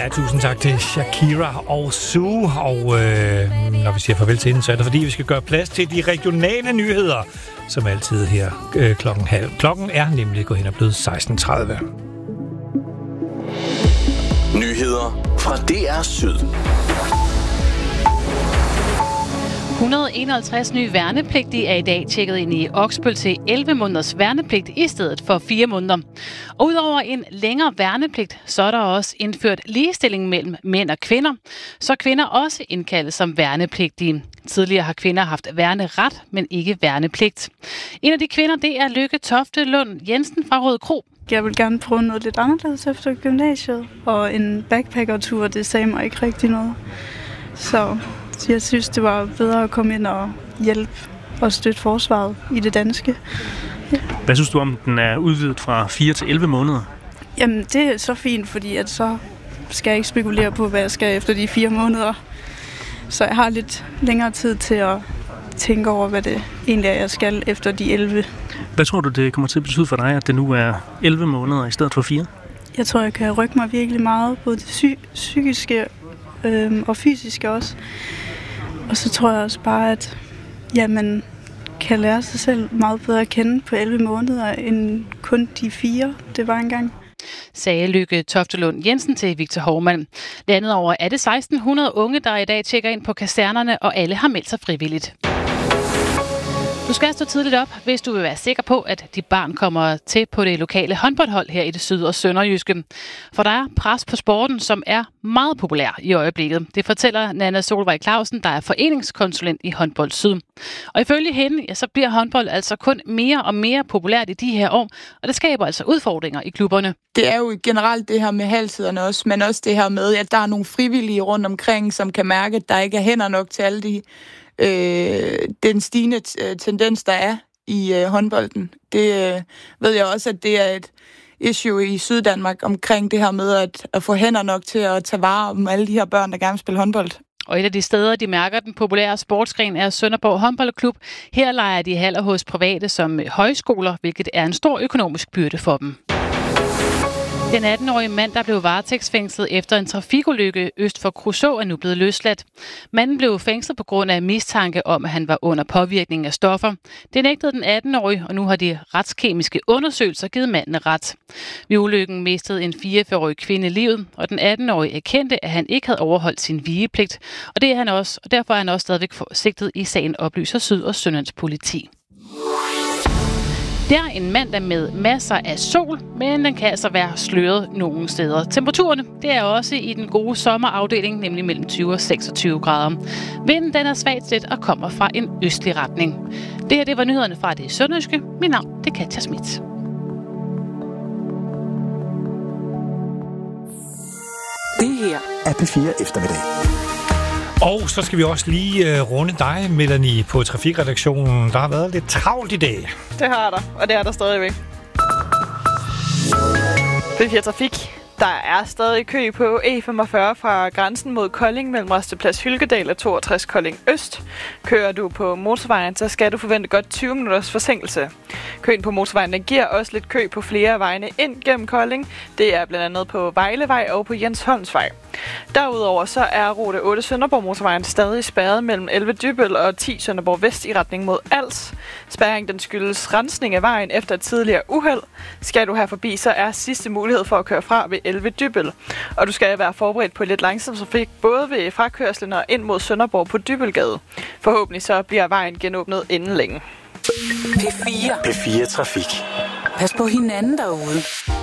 Ja, tusind tak til Shakira og Sue. Og når vi siger farvel til hende, så er det fordi, vi skal gøre plads til de regionale nyheder, som altid her klokken halv. Klokken er nemlig gået hen og blevet 16:30. Nyheder fra DR Syd. 151 nye værnepligtige er i dag tjekket ind i Oksbøl til 11 måneders værnepligt i stedet for 4 måneder. Og udover en længere værnepligt, så er der også indført ligestilling mellem mænd og kvinder, så kvinder også indkaldes som værnepligtige. Tidligere har kvinder haft værneret, men ikke værnepligt. En af de kvinder, det er Lykke Toftelund Jensen fra Rødekro. Jeg vil gerne prøve noget lidt anderledes efter gymnasiet, og en backpackertur, det sagde mig ikke rigtig noget. Så jeg synes, det var bedre at komme ind og hjælpe og støtte forsvaret i det danske. Ja. Hvad synes du om, den er udvidet fra 4 til 11 måneder? Jamen, det er så fint, fordi at så skal jeg ikke spekulere på, hvad jeg skal efter de 4 måneder. Så jeg har lidt længere tid til at tænke over, hvad det egentlig er, jeg skal efter de 11. Hvad tror du, det kommer til at betyde for dig, at det nu er 11 måneder i stedet for 4? Jeg tror, jeg kan rykke mig virkelig meget, både det psykiske og fysiske også. Og så tror jeg også bare, at man kan lære sig selv meget bedre at kende på 11 måneder, end kun de 4, det var engang. Sagde Lykke Toftelund Jensen til Victor Hovmand. Landet over er det 1600 unge, der i dag tjekker ind på kasernerne, og alle har meldt sig frivilligt. Du skal stå tidligt op, hvis du vil være sikker på, at dit barn kommer til på det lokale håndboldhold her i det syd- og sønderjyske. For der er pres på sporten, som er meget populær i øjeblikket. Det fortæller Nanna Solvej Clausen, der er foreningskonsulent i Håndbold Syd. Og ifølge hende, så bliver håndbold altså kun mere og mere populært i de her år, og det skaber altså udfordringer i klubberne. Det er jo generelt det her med halvtiderne også, men også det her med, at der er nogle frivillige rundt omkring, som kan mærke, at der ikke er hænder nok til alle de den stigende tendens, der er i håndbolden. Det ved jeg også, at det er et issue i Syddanmark omkring det her med at få hænder nok til at tage vare om alle de her børn, der gerne vil spille håndbold. Og et af de steder, de mærker den populære sportsgren, er Sønderborg Håndboldklub. Her leger de haller hos private som højskoler, hvilket er en stor økonomisk byrde for dem. Den 18-årige mand, der blev varetægtsfængslet efter en trafikulykke øst for Kruså, er nu blevet løsladt. Manden blev fængslet på grund af mistanke om, at han var under påvirkning af stoffer. Det nægtede den 18-årige, og nu har de retskemiske undersøgelser givet manden ret. Ved ulykken mistede en 44-årig kvinde livet, og den 18-årige erkendte, at han ikke havde overholdt sin vigepligt. Og det er han også, og derfor er han også stadigvæk sigtet i sagen, oplyser Syd- og Sønderjyllands politi. Det er en mandag med masser af sol, men den kan altså være sløret nogle steder. Temperaturerne, det er også i den gode sommerafdeling, nemlig mellem 20 og 26 grader. Vinden den er svagt lidt og kommer fra en østlig retning. Det her, det var nyhederne fra det sønderjyske. Mit navn, det er Katja Schmidt. Det her er P4 Eftermiddag. Og så skal vi også lige runde dig, Melanie, på Trafikredaktionen. Der har været lidt travlt i dag. Det har der, og det er der stadigvæk. P4 Trafik. Der er stadig kø på E45 fra grænsen mod Kolding mellem Rasteplads Hylkedal og 62 Kolding Øst. Kører du på motorvejen, så skal du forvente godt 20 minutters forsinkelse. Køen på motorvejen giver også lidt kø på flere af vejene ind gennem Kolding. Det er blandt andet på Vejlevej og på Jens Holmsvej. Derudover så er rute 8 Sønderborg motorvejen stadig spærret mellem 11 Dybbøl og 10 Sønderborg Vest i retning mod Als. Spærringen den skyldes rensning af vejen efter et tidligere uheld. Skal du her forbi, så er sidste mulighed for at køre fra ved 11 Dybbøl. Og du skal være forberedt på lidt langsom trafik, både ved frakørslen og ind mod Sønderborg på Dybbølgade. Forhåbentlig så bliver vejen genåbnet inden længe. P4 Trafik. Pas på hinanden derude.